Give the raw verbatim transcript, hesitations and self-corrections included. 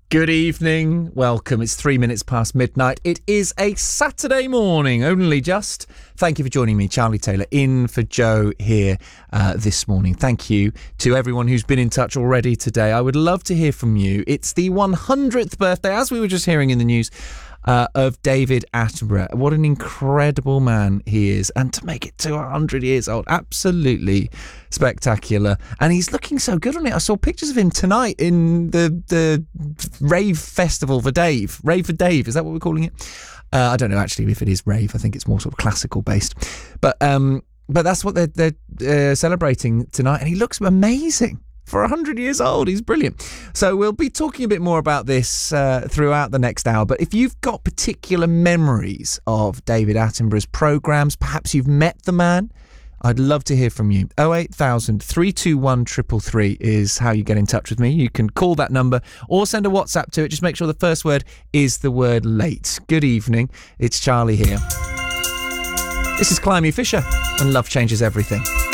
Good evening, welcome. It's three minutes past midnight. It is a Saturday morning, only just. Thank you for joining me, Charlie Taylor, in for Joe here uh, this morning. Thank you to everyone who's been in touch already today. I would love to hear from you. It's the one hundredth birthday, as we were just hearing in the news, Uh, of David Attenborough. What an incredible man he is. And to make it to one hundred years old, absolutely spectacular. And he's looking so good on it. I saw pictures of him tonight in the, the Rave Festival for Dave. Rave for Dave, is that what we're calling it? Uh, I don't know actually if it is rave. I think it's more sort of classical based. But um, but that's what they're, they're uh, celebrating tonight. And he looks amazing. For one hundred years old, he's brilliant. So we'll be talking a bit more about this uh, throughout the next hour. But if you've got particular memories of David Attenborough's programmes, perhaps you've met the man, I'd love to hear from you. oh eight thousand, three two one, three three three is how you get in touch with me. You can call that number or send a WhatsApp to it. Just make sure the first word is the word late. Good evening. It's Charlie here. This is Climby Fisher and Love Changes Everything.